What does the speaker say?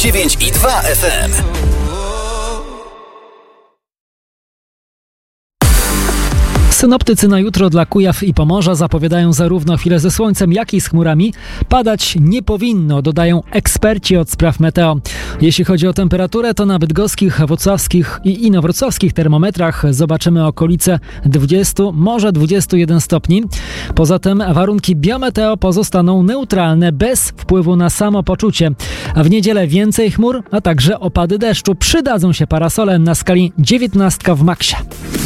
109,2 FM. Synoptycy na jutro dla Kujaw i Pomorza zapowiadają zarówno chwilę ze słońcem, jak i z chmurami. Padać nie powinno, dodają eksperci od spraw meteo. Jeśli chodzi o temperaturę, to na bydgoskich, wrocławskich i inowrocławskich termometrach zobaczymy okolice 20, może 21 stopni. Poza tym warunki biometeo pozostaną neutralne, bez wpływu na samopoczucie. A w niedzielę więcej chmur, a także opady deszczu. Przydadzą się parasole na skali 19 w maksie.